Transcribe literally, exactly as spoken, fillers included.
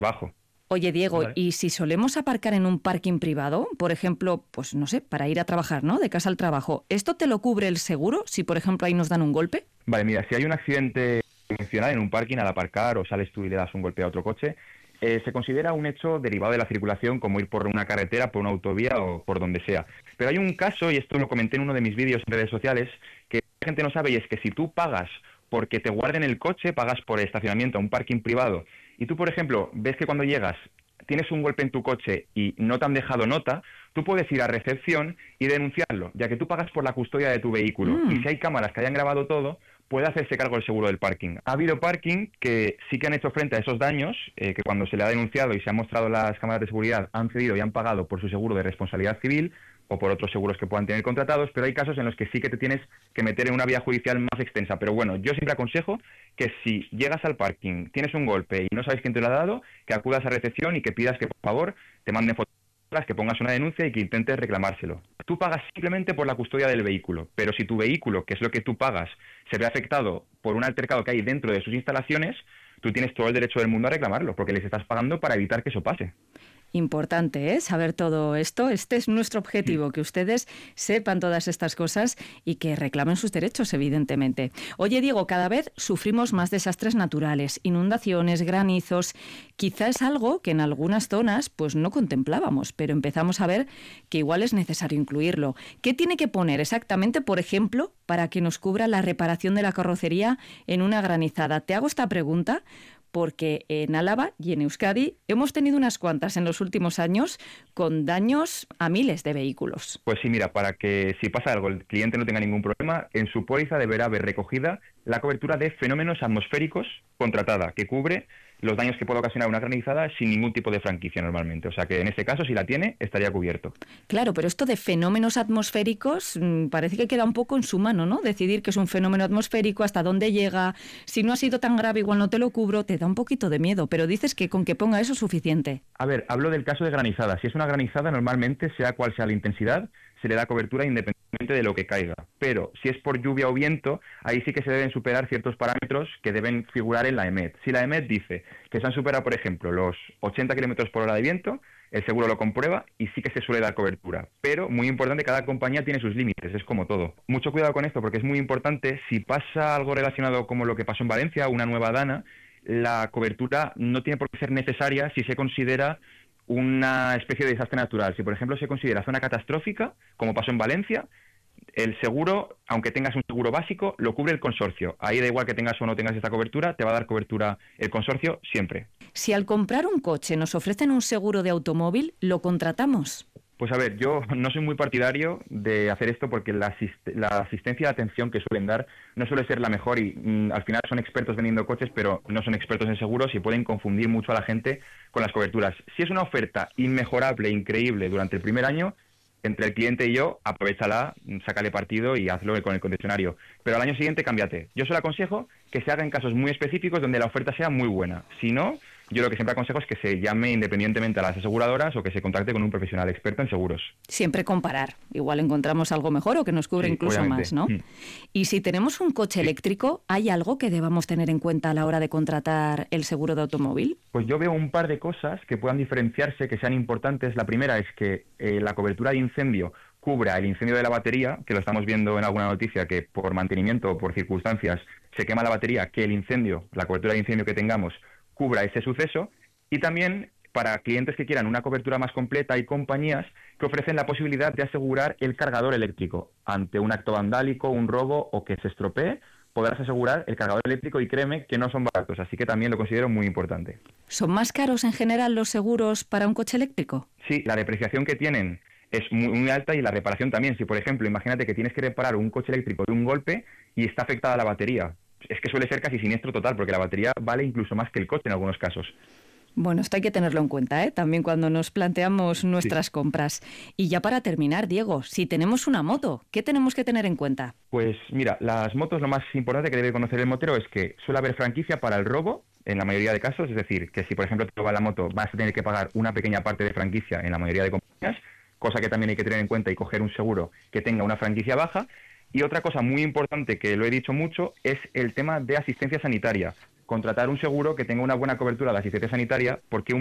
bajo. Oye, Diego, Vale. ¿y si solemos aparcar en un parking privado, por ejemplo, pues no sé, para ir a trabajar, ¿no? De casa al trabajo, ¿esto te lo cubre el seguro si, por ejemplo, ahí nos dan un golpe? Vale, mira, si hay un accidente intencional en un parking al aparcar o sales tú y le das un golpe a otro coche, eh, se considera un hecho derivado de la circulación, como ir por una carretera, por una autovía o por donde sea. Pero hay un caso, y esto lo comenté en uno de mis vídeos en redes sociales, que la gente no sabe, y es que si tú pagas porque te guarden el coche, pagas por estacionamiento a un parking privado, y tú, por ejemplo, ves que cuando llegas tienes un golpe en tu coche y no te han dejado nota, tú puedes ir a recepción y denunciarlo, ya que tú pagas por la custodia de tu vehículo. Mm. Y si hay cámaras que hayan grabado todo, puede hacerse cargo el seguro del parking. Ha habido parking que sí que han hecho frente a esos daños, eh, que cuando se le ha denunciado y se han mostrado las cámaras de seguridad han cedido y han pagado por su seguro de responsabilidad civil o por otros seguros que puedan tener contratados, pero hay casos en los que sí que te tienes que meter en una vía judicial más extensa. Pero bueno, yo siempre aconsejo que si llegas al parking, tienes un golpe y no sabes quién te lo ha dado, que acudas a recepción y que pidas que por favor te manden fotos, que pongas una denuncia y que intentes reclamárselo. Tú pagas simplemente por la custodia del vehículo, pero si tu vehículo, que es lo que tú pagas, se ve afectado por un altercado que hay dentro de sus instalaciones, tú tienes todo el derecho del mundo a reclamarlo, porque les estás pagando para evitar que eso pase. Importante, ¿eh? Saber todo esto. Este es nuestro objetivo, que ustedes sepan todas estas cosas y que reclamen sus derechos, evidentemente. Oye, Diego, cada vez sufrimos más desastres naturales, inundaciones, granizos. Quizá es algo que en algunas zonas pues no contemplábamos, pero empezamos a ver que igual es necesario incluirlo. ¿Qué tiene que poner exactamente, por ejemplo, para que nos cubra la reparación de la carrocería en una granizada? Te hago esta pregunta porque en Álava y en Euskadi hemos tenido unas cuantas en los últimos años con daños a miles de vehículos. Pues sí, mira, para que si pasa algo el cliente no tenga ningún problema, en su póliza deberá haber recogida la cobertura de fenómenos atmosféricos contratada, que cubre los daños que puede ocasionar una granizada sin ningún tipo de franquicia normalmente. O sea que en este caso, si la tiene, estaría cubierto. Claro, pero esto de fenómenos atmosféricos mmm, parece que queda un poco en su mano, ¿no? Decidir que es un fenómeno atmosférico, hasta dónde llega. Si no ha sido tan grave, igual no te lo cubro, te da un poquito de miedo, pero dices que con que ponga eso es suficiente. A ver, hablo del caso de granizada. Si es una granizada, normalmente, sea cual sea la intensidad, se le da cobertura independientemente de lo que caiga. Pero si es por lluvia o viento, ahí sí que se deben superar ciertos parámetros que deben figurar en la E M E T. Si la E M E T dice que se han superado, por ejemplo, los ochenta kilómetros por hora de viento, el seguro lo comprueba y sí que se suele dar cobertura. Pero, muy importante, cada compañía tiene sus límites, es como todo. Mucho cuidado con esto porque es muy importante. Si pasa algo relacionado como lo que pasó en Valencia, una nueva dana, la cobertura no tiene por qué ser necesaria si se considera una especie de desastre natural. Si, por ejemplo, se considera zona catastrófica, como pasó en Valencia, el seguro, aunque tengas un seguro básico, lo cubre el consorcio. Ahí da igual que tengas o no tengas esta cobertura, te va a dar cobertura el consorcio siempre. Si al comprar un coche nos ofrecen un seguro de automóvil, ¿lo contratamos? Pues a ver, yo no soy muy partidario de hacer esto porque la, asist- la asistencia de atención que suelen dar no suele ser la mejor y mm, al final son expertos vendiendo coches, pero no son expertos en seguros y pueden confundir mucho a la gente con las coberturas. Si es una oferta inmejorable, increíble durante el primer año, entre el cliente y yo, aprovéchala, sácale partido y hazlo con el concesionario. Pero al año siguiente cámbiate. Yo solo aconsejo que se haga en casos muy específicos donde la oferta sea muy buena. Si no, yo lo que siempre aconsejo es que se llame independientemente a las aseguradoras o que se contacte con un profesional experto en seguros. Siempre comparar. Igual encontramos algo mejor o que nos cubre Sí, incluso obviamente. más, ¿no? Mm. Y si tenemos un coche Sí. eléctrico, ¿hay algo que debamos tener en cuenta a la hora de contratar el seguro de automóvil? Pues yo veo un par de cosas que puedan diferenciarse, que sean importantes. La primera es que eh, la cobertura de incendio cubra el incendio de la batería, que lo estamos viendo en alguna noticia, que por mantenimiento o por circunstancias se quema la batería, que el incendio, la cobertura de incendio que tengamos, cubra ese suceso. Y también para clientes que quieran una cobertura más completa, hay compañías que ofrecen la posibilidad de asegurar el cargador eléctrico. Ante un acto vandálico, un robo o que se estropee, podrás asegurar el cargador eléctrico y créeme que no son baratos, así que también lo considero muy importante. ¿Son más caros en general los seguros para un coche eléctrico? Sí, la depreciación que tienen es muy, muy alta y la reparación también. Si, por ejemplo, imagínate que tienes que reparar un coche eléctrico de un golpe y está afectada la batería, es que suele ser casi siniestro total, porque la batería vale incluso más que el coche en algunos casos. Bueno, esto hay que tenerlo en cuenta, ¿eh? También cuando nos planteamos nuestras sí. compras. Y ya para terminar, Diego, si tenemos una moto, ¿qué tenemos que tener en cuenta? Pues mira, las motos, lo más importante que debe conocer el motero es que suele haber franquicia para el robo, en la mayoría de casos, es decir, que si por ejemplo te roba la moto vas a tener que pagar una pequeña parte de franquicia en la mayoría de compañías, cosa que también hay que tener en cuenta y coger un seguro que tenga una franquicia baja. Y otra cosa muy importante que lo he dicho mucho es el tema de asistencia sanitaria. contratar un seguro que tenga una buena cobertura de asistencia sanitaria, porque un